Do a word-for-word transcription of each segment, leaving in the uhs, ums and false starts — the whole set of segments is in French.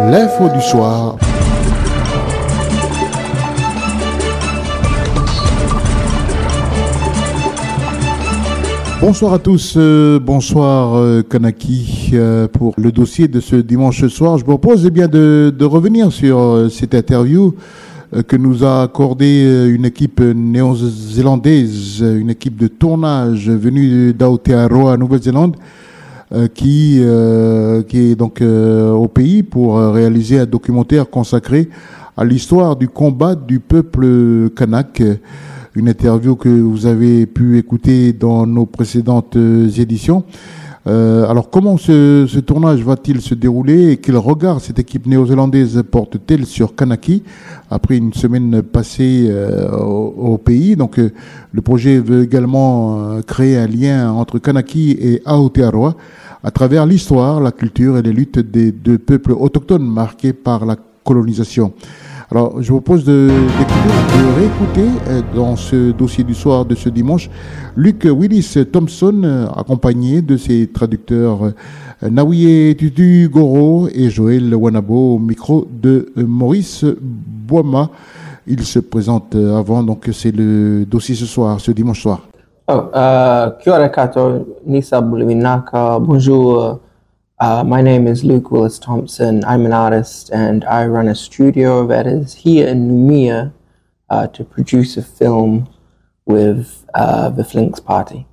L'info du soir. Bonsoir à tous, euh, bonsoir euh, Kanaki euh, pour le dossier de ce dimanche soir. Je vous propose eh bien de, de revenir sur euh, cette interview euh, que nous a accordé euh, une équipe néo-zélandaise, une équipe de tournage venue d'Aotearoa, Nouvelle-Zélande, euh, qui euh, qui est donc euh, au pays pour euh, réaliser un documentaire consacré à l'histoire du combat du peuple kanak. Une interview que vous avez pu écouter dans nos précédentes éditions. Euh, alors, comment ce, ce tournage va-t-il se dérouler et quel regard cette équipe néo-zélandaise porte-t-elle sur Kanaki après une semaine passée euh, au, au pays? Donc, euh, le projet veut également euh, créer un lien entre Kanaki et Aotearoa à travers l'histoire, la culture et les luttes des deux peuples autochtones marqués par la colonisation. Alors, je vous propose de, d'écouter, de réécouter euh, dans ce dossier du soir de ce dimanche Luc Willis Thompson, euh, accompagné de ses traducteurs euh, Naouye Tutu Goro et Joël Wanabo au micro de euh, Maurice Boima. Il se présente euh, avant, donc c'est le dossier ce soir, ce dimanche soir. Oh, uh, kia ora koutou, Nisa Buliminaka, bonjour. Uh, my name is Luke Willis Thompson. I'm an artist and I run a studio that is here in Noumea uh, to produce a film with uh, the Flinks Party.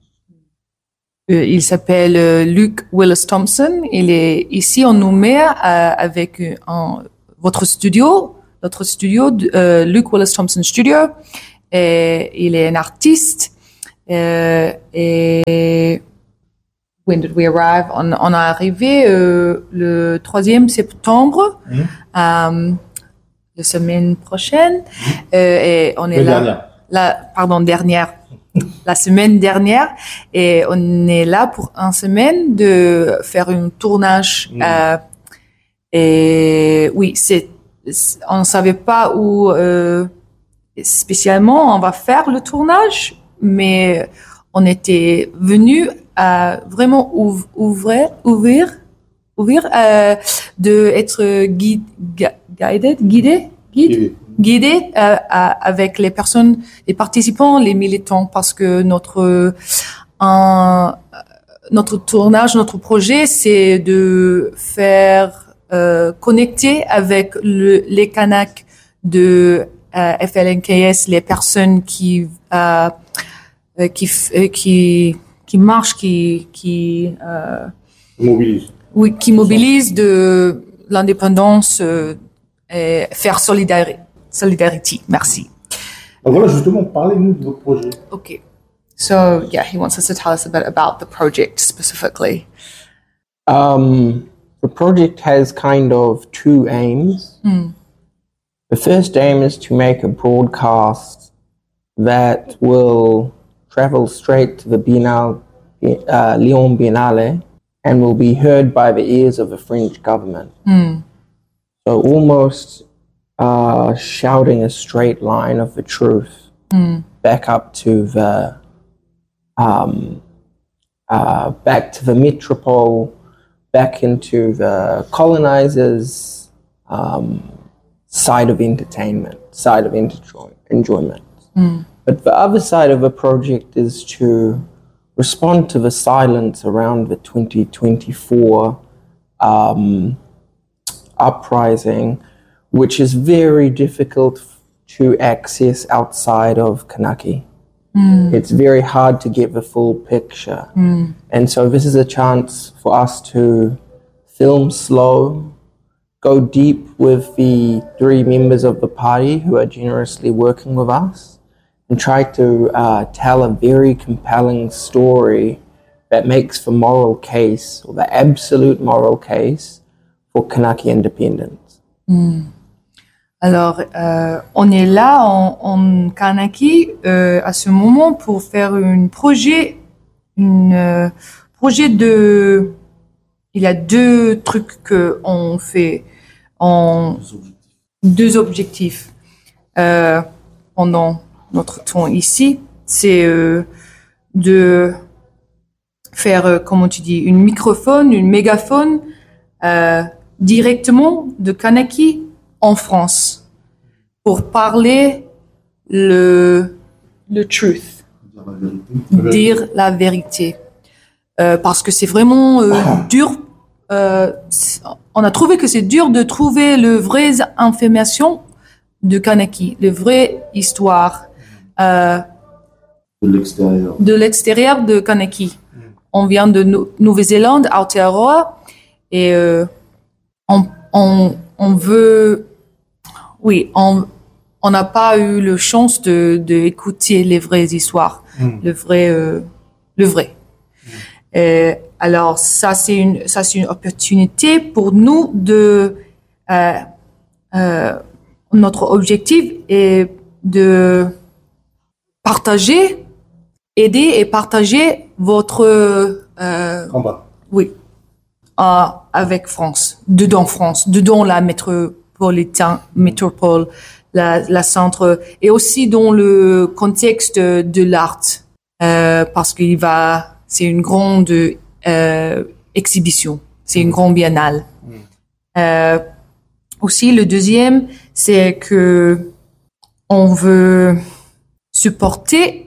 Euh, il s'appelle euh, Luke Willis Thompson. Il est ici en Noumea euh, avec euh, un, votre studio, notre studio, euh, Luke Willis Thompson Studio. Et il est un artiste euh, et When did we arrive? On, on est arrivé euh, le troisième septembre, mmh. euh, la semaine prochaine, mmh. euh, et on est le là. Dernière. La, pardon, dernière, la semaine dernière, et on est là pour une semaine de faire un tournage. Mmh. Euh, et oui, c'est, c'est, on ne savait pas où euh, spécialement on va faire le tournage, mais on était venu à vraiment ouv- ouvrir, ouvrir, ouvrir, euh, de être guide, guided, guidé, guide, guidé euh, à, avec les personnes, les participants, les militants, parce que notre un, notre tournage, notre projet, c'est de faire euh, connecter avec le, les Kanaks de euh, F L N K S, les personnes qui euh, qui qui qui marche, qui qui euh, mobilise. Oui, qui mobilise de l'indépendance euh, et faire solidarité. Solidarité. Merci. Alors voilà, justement, parlez-nous de votre projet. Okay. So yeah, he wants us to tell us a bit about the project specifically. Um, the project has kind of two aims. Mm. The first aim is to make a broadcast that will travel straight to the Biennale, uh, Lyon Biennale, and will be heard by the ears of the French government. Mm. So almost uh, shouting a straight line of the truth mm. back up to the um, uh, back to the metropole, back into the colonizers' um, side of entertainment, side of enjoy- enjoyment. Mm. But the other side of the project is to respond to the silence around the twenty twenty-four um, uprising, which is very difficult to access outside of Kanaki. Mm. It's very hard to get the full picture. Mm. And so this is a chance for us to film slow, go deep with the three members of the party who are generously working with us, and try to uh, tell a very compelling story that makes the moral case, or the absolute moral case, for Kanaki independence. Mm. Alors, euh, on est là en, en Kanaki euh, à ce moment pour faire un projet, une euh, projet de. Il y a deux trucs que on fait, en deux objectifs euh, pendant notre temps ici, c'est euh, de faire, euh, comment tu dis, une microphone, une mégaphone, euh, directement de Kanaki en France pour parler le, le truth, dire la vérité. Euh, parce que c'est vraiment euh, dur. Euh, on a trouvé que c'est dur de trouver le vraie information de Kanaki, le vraie histoire euh, de l'extérieur. De l'extérieur de Kanaki. Mm. On vient de no- Nouvelle-Zélande, Aotearoa, et euh, on, on, on veut, oui, on on n'a pas eu la chance de d'écouter les vraies histoires, mm. le vrai, euh, le vrai. Mm. Et alors ça c'est une ça c'est une opportunité pour nous de euh, euh, notre objectif est de partager, aider et partager votre euh, combat. Oui, euh, avec France, dedans France, dedans la métropolitain, métropole, la, la centre, et aussi dans le contexte de, de l'art, euh, parce qu'il va, c'est une grande euh, exhibition, c'est une grande biennale. Mm. Euh, aussi, le deuxième, c'est que on veut supporter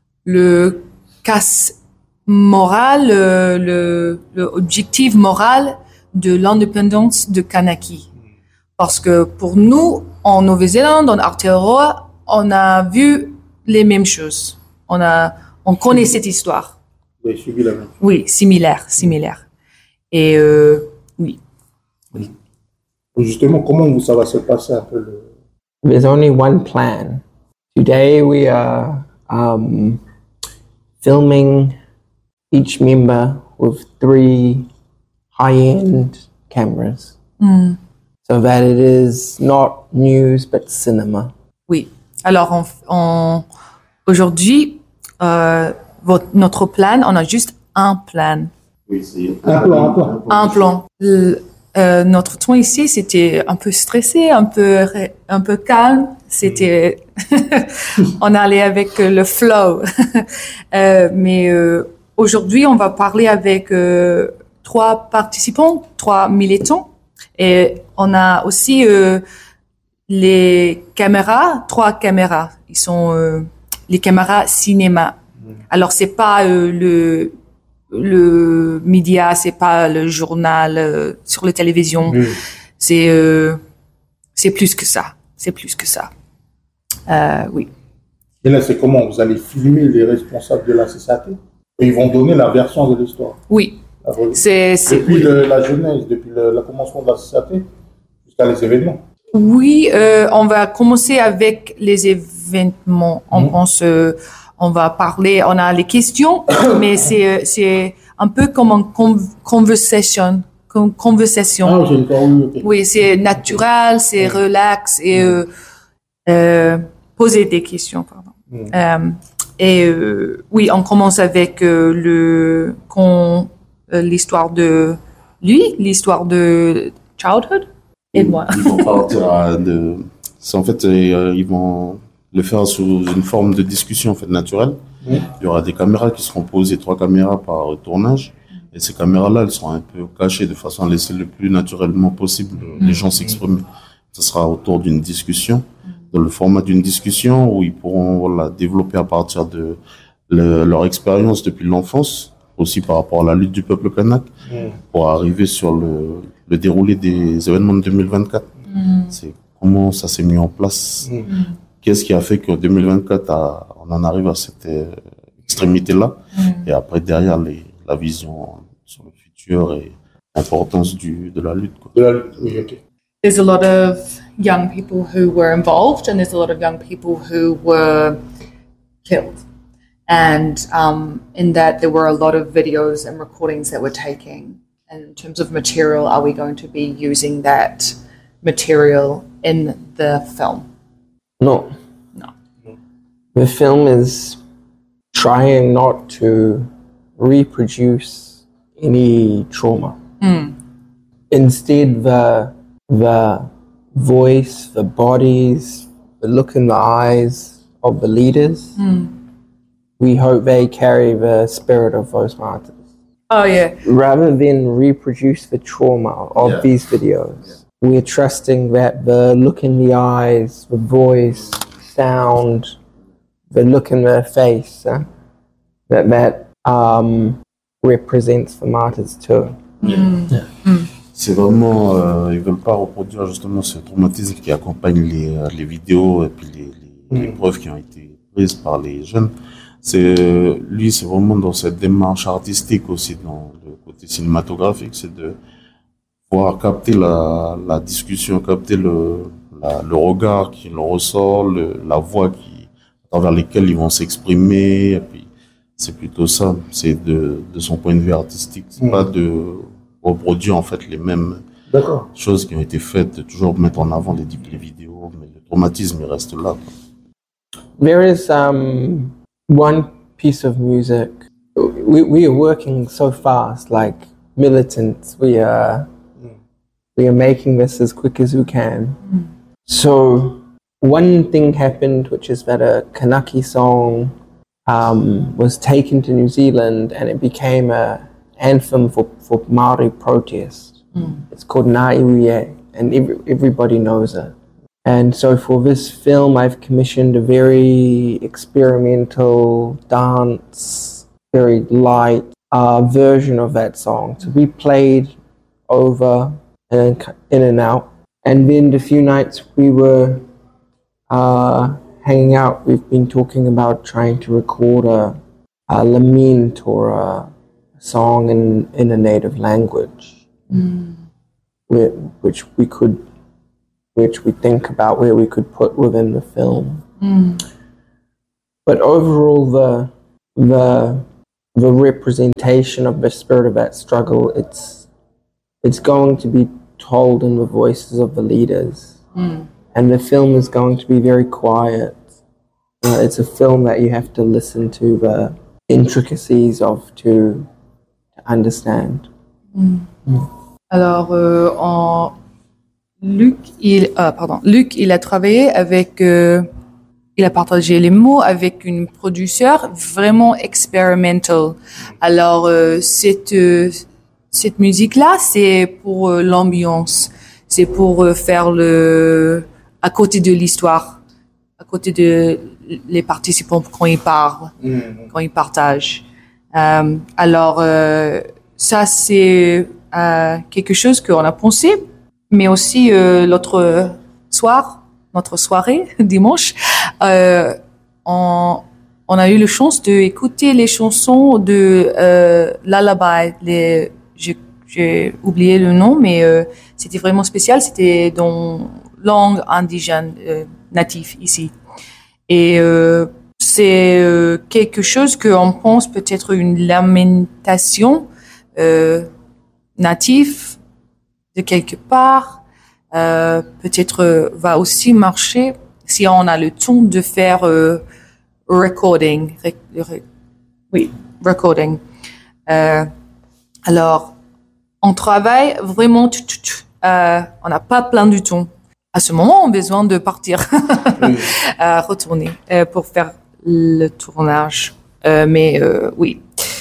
le casse moral, le, le, le objectif moral de l'indépendance de Kanaki. Parce que pour nous, en Nouvelle-Zélande, en Aotearoa, on a vu les mêmes choses. On a, on connaît cette histoire. Oui, similaire. Oui, similaire, similaire. Et euh, oui. oui. Justement, comment ça va se passer un peu le... There's only one plan. Today we are um, filming each member with three high-end cameras. Mm. So that it is not news but cinema. Oui. Alors, on, on, aujourd'hui, euh, votre, notre plan, on a juste un plan. Oui, c'est un plan. Un plan. Un plan. Le, euh, notre temps ici, c'était un peu stressé, un peu, un peu calme. C'était, on allait avec le flow. euh, mais euh, aujourd'hui, on va parler avec euh, trois participants, trois militants. Et on a aussi euh, les caméras, trois caméras. Ils sont euh, les caméras cinéma. Mmh. Alors c'est pas euh, le le média, c'est pas le journal euh, sur la télévision. Mmh. C'est euh, c'est plus que ça. C'est plus que ça. Euh, oui. Et là, c'est comment? Vous allez filmer les responsables de la C C A T et ils vont donner la version de l'histoire. Oui. C'est, c'est, depuis oui. le, la genèse, depuis le, le commencement de la C C A T jusqu'à les événements. Oui, euh, on va commencer avec les événements. On mmh. pense, euh, on va parler, on a les questions, mais c'est c'est un peu comme une con- conversation, con- conversation. Ah, j'ai une okay. Oui, c'est naturel, c'est mmh. relax et mmh. euh, euh, poser des questions, pardon. Mmh. Euh, et euh, oui, on commence avec euh, le con, euh, l'histoire de lui, l'histoire de childhood. Aide-moi. Ils vont partir de. C'est en fait, euh, ils vont le faire sous une forme de discussion en fait naturelle. Mmh. Il y aura des caméras qui seront posées, trois caméras par tournage, et ces caméras-là, elles seront un peu cachées de façon à laisser le plus naturellement possible mmh. les gens s'exprimer. Ce sera autour d'une discussion, dans le format d'une discussion où ils pourront voilà développer à partir de le, leur expérience depuis l'enfance, aussi par rapport à la lutte du peuple kanak, mmh. pour arriver sur le le déroulé des événements de deux mille vingt-quatre. Mmh. C'est comment ça s'est mis en place. Mmh. Qu'est-ce qui a fait qu'en deux mille vingt-quatre, à, on en arrive à cette euh, extrémité-là. Mmh. Et après, derrière, les, la vision sur le futur et l'importance du, de la lutte. Quoi. De la lutte, oui, ok. There's a lot of young people who were involved and there's a lot of young people who were killed. And um, in that, there were a lot of videos and recordings that were taken. And in terms of material, are we going to be using that material in the film? No. No. The film is trying not to reproduce any trauma. Mm. Instead, the the voice, the bodies, the look in the eyes of the leaders, mm. we hope they carry the spirit of those martyrs. Oh yeah. Rather than reproduce the trauma of Yeah. these videos, we're trusting that the look in the eyes, the voice, sound, the look in the face, uh, that that um, represents the martyrs too. C'est vraiment, euh, ils veulent pas reproduire justement ce traumatisme qui accompagne les, euh, les vidéos et puis les, les, les preuves qui ont été prises par les jeunes. C'est euh, lui, c'est vraiment dans cette démarche artistique aussi, dans le côté cinématographique, c'est de pouvoir capter la, la discussion, capter le, la, le regard qui leur ressort, le, la voix qui, à travers lesquelles ils vont s'exprimer. Et puis c'est plutôt ça, c'est de, de son point de vue artistique, c'est Mm. pas de reproduire en fait les mêmes D'accord. choses qui ont été faites, de toujours mettre en avant les, les vidéos, mais le traumatisme il reste là. Quoi. There is um, one piece of music. We we are working so fast, like militants. We are we are making this as quick as we can. So one thing happened, which is that a Kanaki song um, was taken to New Zealand, and it became a anthem for for Maori protest. It's called Na Iwie, and every, everybody knows it. And so for this film, I've commissioned a very experimental dance, very light uh, version of that song to be played over and in and out. And then the few nights we were uh, hanging out, we've been talking about trying to record a, a lament or a song in, in a native language, where, which we could which we think about where we could put within the film. But overall, the the the representation of the spirit of that struggle, it's it's going to be told in the voices of the leaders, and the film is going to be very quiet. Uh, it's a film that you have to listen to the intricacies of to, to understand. Alors, euh, en Luc, il, ah, pardon, Luc, il a travaillé avec, euh, il a partagé les mots avec une producteur vraiment experimental. Alors, euh, cette, euh, cette musique-là, c'est pour euh, l'ambiance, c'est pour euh, faire le, à côté de l'histoire, à côté de les participants quand ils parlent, quand ils partagent. Euh, alors, euh, ça, c'est euh, quelque chose qu'on a pensé. Mais aussi euh, l'autre soir, notre soirée, dimanche, euh, on, on a eu la chance d'écouter les chansons de euh, Lullaby. Les, j'ai, j'ai oublié le nom, mais euh, c'était vraiment spécial. C'était dans langue indigène, euh, native ici. Et euh, c'est euh, quelque chose qu'on pense peut-être une lamentation euh, native de quelque part, euh, peut-être euh, va aussi marcher si on a le temps de faire euh, recording. Rec- rec- oui, recording. Euh, alors, on travaille vraiment, tch, tch, tch, euh, on n'a pas plein du temps. À ce moment, on a besoin de partir, Oui. euh, retourner euh, pour faire le tournage. Euh, mais euh, oui,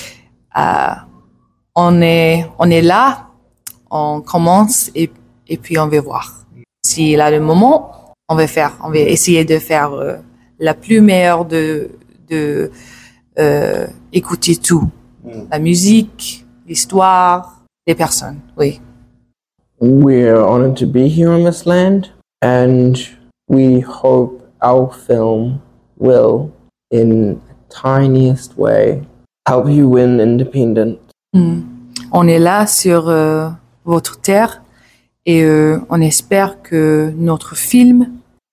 euh, on est, on est là. On commence et, et puis on va voir. S'il a le moment, on va faire, on va essayer de faire euh, la plus meilleure de, de euh, écouter tout. La musique, l'histoire, les personnes, oui. We're honored to be here on this land, and we hope our film will, in the tiniest way, help you win independence. Mm. On est là sur euh, votre terre et euh, on espère que notre film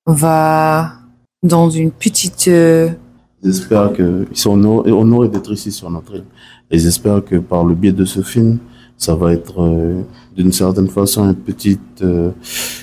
va dans une petite... euh, J'espère qu'ils sont honorés, honorés d'être ici sur notre île. Et j'espère que par le biais de ce film, ça va être euh, d'une certaine façon une petite... Euh,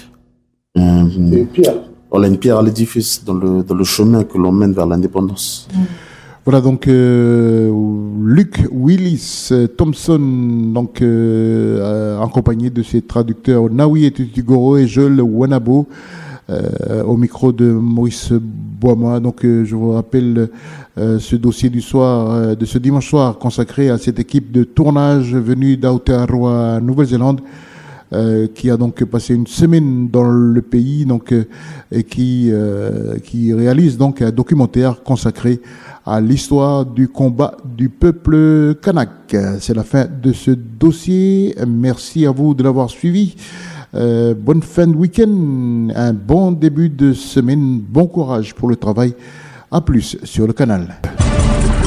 un- C'est une pierre. voilà, une pierre à l'édifice dans le, dans le chemin que l'on mène vers l'indépendance. Voilà donc euh, Luc Willis euh, Thompson, donc euh, euh, accompagné de ses traducteurs Nawi Etutigoro et Joel Wanabo, euh, au micro de Maurice Boismois. Donc euh, je vous rappelle euh, ce dossier du soir, euh, de ce dimanche soir consacré à cette équipe de tournage venue d'Aotearoa, Nouvelle-Zélande, euh, qui a donc passé une semaine dans le pays, donc euh, et qui euh, qui réalise donc un documentaire consacré à l'histoire du combat du peuple kanak. C'est la fin de ce dossier. Merci à vous de l'avoir suivi. Euh, bonne fin de week-end, un bon début de semaine, bon courage pour le travail. À plus sur le canal.